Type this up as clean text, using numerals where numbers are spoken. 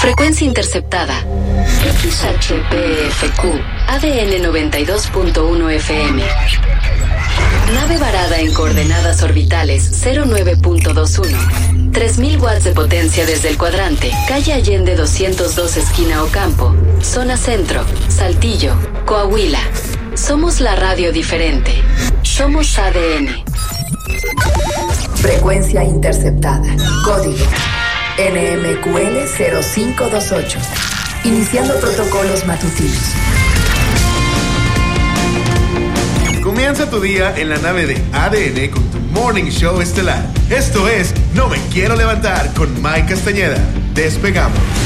Frecuencia interceptada. XHPFQ. ADN 92.1 FM. Nave varada en coordenadas orbitales 09.21. 3000 watts de potencia desde el cuadrante. Calle Allende 202 esquina Ocampo. Zona Centro. Saltillo. Coahuila. Somos la radio diferente. Somos ADN. Frecuencia interceptada. Código NMQL 0528. Iniciando protocolos matutinos. Comienza tu día en la nave de ADN con tu Morning Show estelar. Esto es No Me Quiero Levantar con Mike Castañeda. Despegamos.